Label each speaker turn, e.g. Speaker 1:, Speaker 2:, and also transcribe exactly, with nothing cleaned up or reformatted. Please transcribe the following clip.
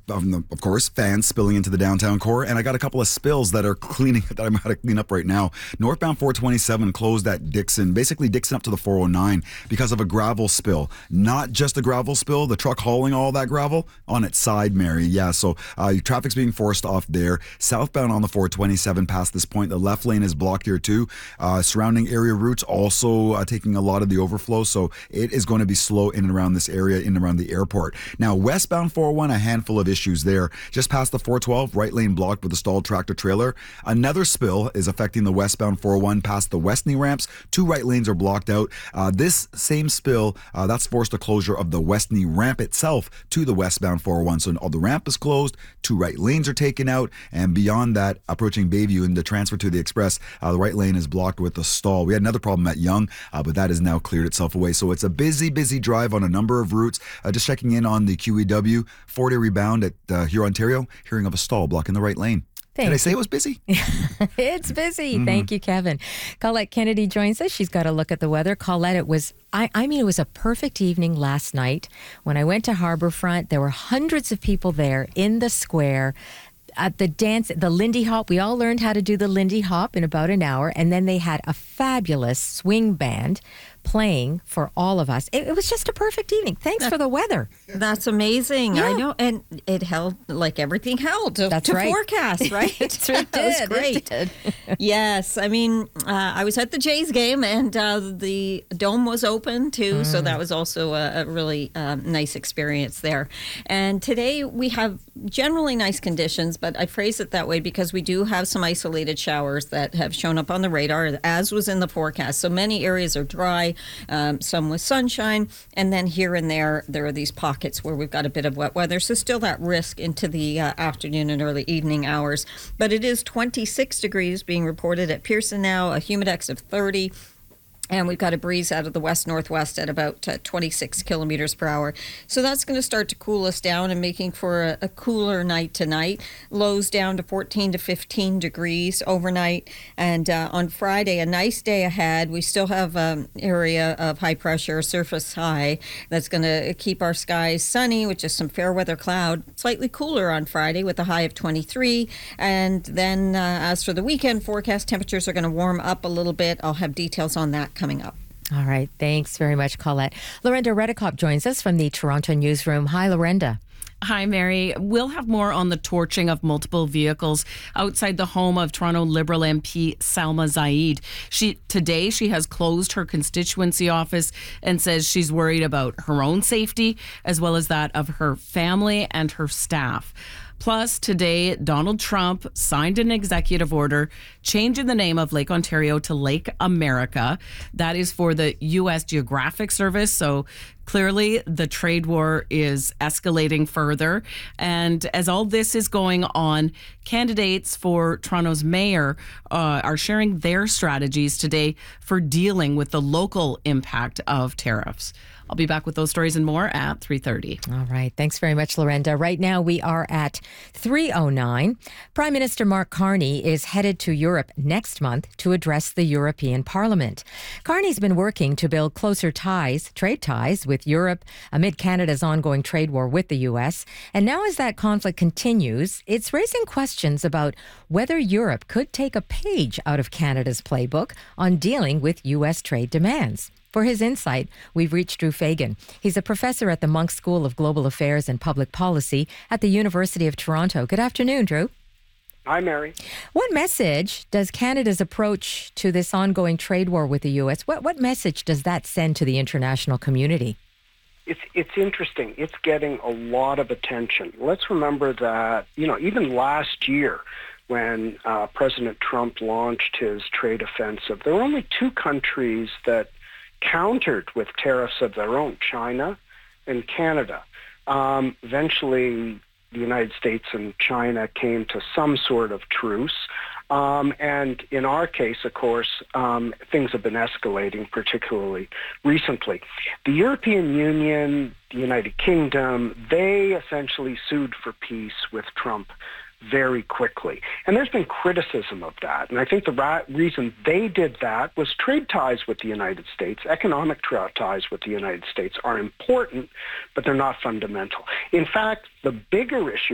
Speaker 1: um, the, of course, fans spilling into the downtown core, and I got a couple of spills that are cleaning that I'm going to clean up right now. Northbound four twenty-seven closed at Dixon, basically Dixon up to the four oh nine because of a gravel spill. Not just a gravel spill, the truck hauling all that gravel on its side, Mary. Yeah, so uh, traffic's being forced off there. Southbound on the four twenty-seven past this point, the left lane is blocked here too. Uh, surrounding area routes also uh, taking a lot of the overflow, so it is going to be slow in and around this area, in and around the airport. Now, westbound four oh one, a handful of issues there. Just past the four twelve, right lane blocked with a stalled tractor trailer. Another spill is affecting the westbound four oh one past the Westney ramps. Two right lanes are blocked out. Uh, this same spill, uh, that's forced a closure of the Westney ramp itself to the westbound four oh one. So all the ramp is closed, two right lanes are taken out, and beyond that, approaching Bayview and the transfer to the Express, uh, the right lane is blocked with a stall. We had another problem at Yonge, uh, but that has now cleared itself away. So it's a busy, busy drive on a number of routes. Uh, just checking in on the Q E W four-day rebound at uh, here, Ontario, hearing of a stall blocking the right lane.
Speaker 2: Thank
Speaker 1: Did I say it was busy?
Speaker 2: It's busy.
Speaker 1: Mm.
Speaker 2: Thank you, Kevin. Colette Kennedy joins us. She's got a look at the weather. Colette, it was, I, I mean, it was a perfect evening last night. When I went to Harbourfront, there were hundreds of people there in the square. At the dance, the Lindy Hop, we all learned how to do the Lindy Hop in about an hour. And then they had a fabulous swing band playing for all of us. It, it was just a perfect evening. Thanks that, for the weather.
Speaker 3: That's amazing.
Speaker 2: Yeah.
Speaker 3: I know. And it held like everything held to,
Speaker 2: That's
Speaker 3: to
Speaker 2: right.
Speaker 3: forecast, right?
Speaker 2: it did.
Speaker 3: That was great.
Speaker 2: It did.
Speaker 3: Yes. I mean, uh, I was at the Jays game and uh, the dome was open too. Mm. So that was also a, a really um, nice experience there. And today we have generally nice conditions, but I phrase it that way because we do have some isolated showers that have shown up on the radar, as was in the forecast. So many areas are dry. Um, some with sunshine, and then here and there, there are these pockets where we've got a bit of wet weather. So still that risk into the uh, afternoon and early evening hours. But it is twenty-six degrees being reported at Pearson now, a humidex of thirty. And we've got a breeze out of the west-northwest at about uh, twenty-six kilometers per hour. So that's going to start to cool us down and making for a, a cooler night tonight. Lows down to fourteen to fifteen degrees overnight. And uh, on Friday, a nice day ahead. We still have an um, area of high pressure, surface high, that's going to keep our skies sunny with just some fair weather cloud. Slightly cooler on Friday with a high of twenty-three. And then uh, as for the weekend forecast, temperatures are going to warm up a little bit. I'll have details on that coming up.
Speaker 2: All right. Thanks very much, Colette. Lorenda Redekop joins us from the Toronto newsroom. Hi, Lorenda.
Speaker 4: Hi, Mary. We'll have more on the torching of multiple vehicles outside the home of Toronto Liberal M P Salma Zaid. She today she has closed her constituency office and says she's worried about her own safety as well as that of her family and her staff. Plus, today, Donald Trump signed an executive order changing the name of Lake Ontario to Lake America. That is for the U S Geographic Service. So clearly, the trade war is escalating further. And as all this is going on, candidates for Toronto's mayor uh, are sharing their strategies today for dealing with the local impact of tariffs. I'll be back with those stories and more at three thirty.
Speaker 2: All right. Thanks very much, Lorenda. Right now, we are at three oh nine. Prime Minister Mark Carney is headed to Europe next month to address the European Parliament. Carney's been working to build closer ties, trade ties, with Europe amid Canada's ongoing trade war with the U S. And now as that conflict continues, it's raising questions about whether Europe could take a page out of Canada's playbook on dealing with U S trade demands. For his insight, we've reached Drew Fagan. He's a professor at the Munk School of Global Affairs and Public Policy at the University of Toronto. Good afternoon, Drew.
Speaker 5: Hi, Mary.
Speaker 2: What message does Canada's approach to this ongoing trade war with the U S, what, what message does that send to the international community?
Speaker 5: It's it's interesting. It's getting a lot of attention. Let's remember that, you know, even last year when uh, President Trump launched his trade offensive, there were only two countries that countered with tariffs of their own, China and Canada. Um, eventually, the United States and China came to some sort of truce. Um, and in our case, of course, um, things have been escalating, particularly recently. The European Union, the United Kingdom, they essentially sued for peace with Trump very quickly. And there's been criticism of that. And I think the ra- reason they did that was trade ties with the United States, economic tra- ties with the United States are important, but they're not fundamental. In fact, the bigger issue